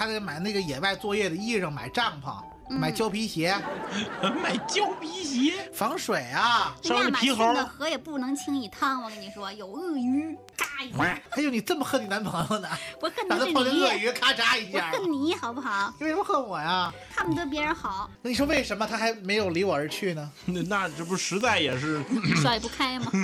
还得买那个野外作业的衣裳，买帐篷，买胶皮鞋， 买胶皮鞋， 防水啊。 那亚马逊的河也不能轻易趟，我跟你说，有鳄鱼，嘎一下。 还有你这么恨你男朋友呢？ 我恨让他的是你， 碰见鳄鱼，咔嚓一我下。 恨你好不好？ 你为什么恨我呀？ 看不得别人好， 那你说为什么他还没有离我而去呢？ 那这不实在也是甩不开吗？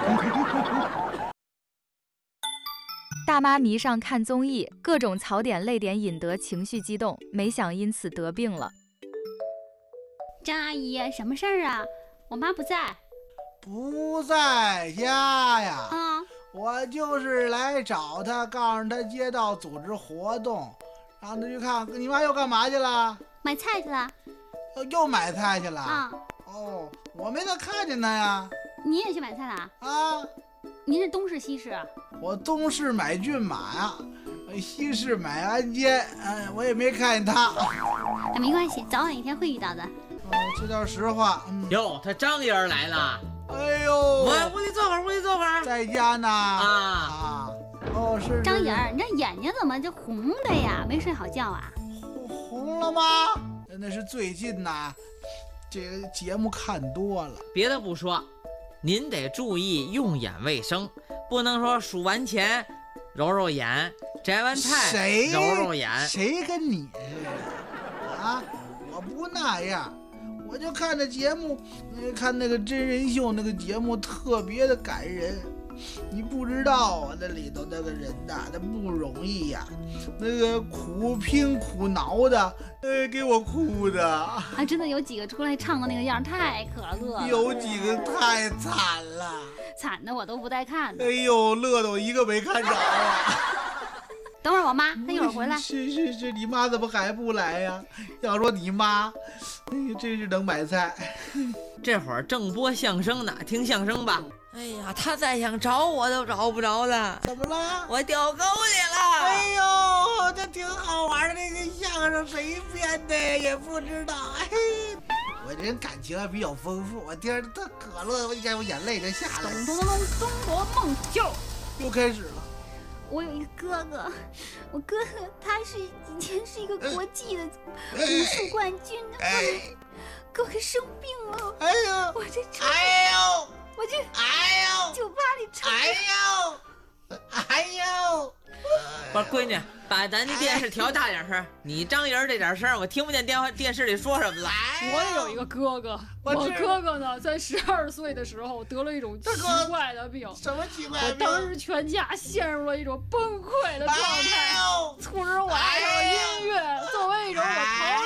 大妈迷上看综艺，各种槽点泪点引得情绪激动，没想因此得病了。 张阿姨，什么事儿啊？我妈不在。 不在家呀。 啊， 我就是来找他，告诉他街道组织活动，让他去看。你妈又干嘛去了？ 买菜去了。 又买菜去了？ 啊。 哦，我没能看见他呀。 你也去买菜了？ 啊。 您是东市西市？ 我东市买骏马呀，西市买鞍鞯，我也没看见他。 那没关系，早晚一天会遇到的。 这叫实话。 哟，他张爷来了。 哎呦， 我屋里坐会儿，屋里坐会儿。 在家呢。 啊。 哦，是。 张爷，你这眼睛怎么就红的呀？没睡好觉啊？ 红了吗？那是最近呐，这个节目看多了。 别的不说，您得注意用眼卫生，不能说数完钱揉揉眼，摘完菜揉揉眼。 谁跟你似的啊？我不那样，我就看这节目，看那个真人秀，那个节目特别的感人。你不知道啊，那里头那个人呐，那不容易呀，那个苦拼苦挠的，给我哭的。 还真的有几个出来唱的那个样太可乐了， 有几个太惨了， 惨的我都不带看的。 哎呦，乐的我一个没看着啊。 等会儿我妈，她一会儿回来。 是，你妈怎么还不来呀？要说你妈，真是能买菜。 这会儿正播相声呢，听相声吧。哎呀，他再想找我都找不着了。 怎么了？ 我掉沟里了。 哎呦，这挺好玩的，这个相声谁编的也不知道。我这人感情还比较丰富，我听着特可乐，我一看我眼泪就下来了。 咚咚咚，中国梦秀又开始了。 我有一个哥哥，我哥哥他以前是一个国际的武术冠军，哥哥生病了。 哎呦， 我这车， 哎呦， 我这酒吧里唱， 哎呦， 不是闺女，把咱的电视调大点声。你张爷这点声，我听不见电视里说什么了。 我也有一个哥哥，我哥哥呢，在12岁的时候得了一种奇怪的病。 什么奇怪的病？ 我当时全家陷入了一种崩溃的状态，促使我爱上了音乐，作为一种我逃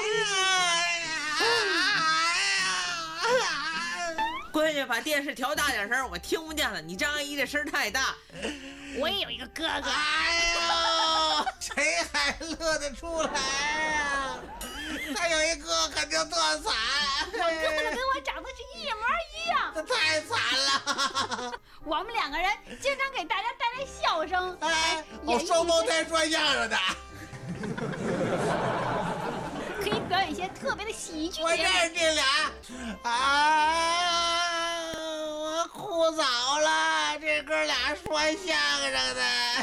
离。闺女，把电视调大点声，我听不见了。你张阿姨这声太大。 我也有一个哥哥。 哎呦，谁还乐得出来呀？他有一个肯定特惨。 我哥哥跟我长得是一模一样。 这太惨了。 我们两个人经常给大家带来笑声。 双胞胎说相声的。 可以表演一些特别的喜剧节目。 我认识这俩。我哭早了，这哥俩说相声的。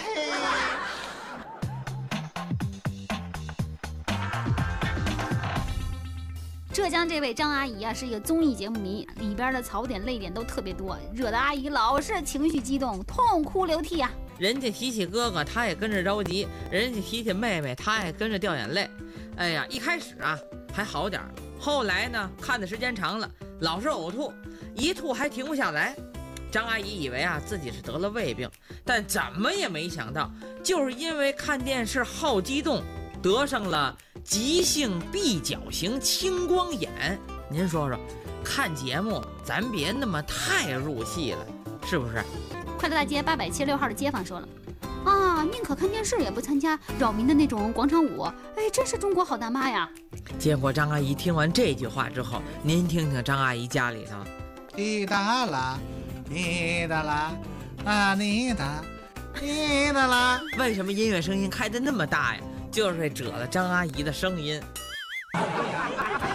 浙江这位张阿姨啊，是一个综艺节目迷，里边的槽点泪点都特别多，惹得阿姨老是情绪激动，痛哭流涕啊。 人家提起哥哥，他也跟着着急；人家提起妹妹，他也跟着掉眼泪。哎呀，一开始啊还好点，后来呢，看的时间长了，老是呕吐，一吐还停不下来。张阿姨以为啊自己是得了胃病，但怎么也没想到，就是因为看电视好激动，得上了急性闭角型青光眼。您说说，看节目咱别那么太入戏了，是不是？ 快乐大街876号的街坊说了啊，宁可看电视也不参加扰民的那种广场舞。哎，真是中国好大妈呀！ 结果张阿姨听完这句话之后，您听听张阿姨家里头， 滴答啦，滴答啦，啊滴答，滴答啦。 为什么音乐声音开得那么大呀？就是为遮了张阿姨的声音。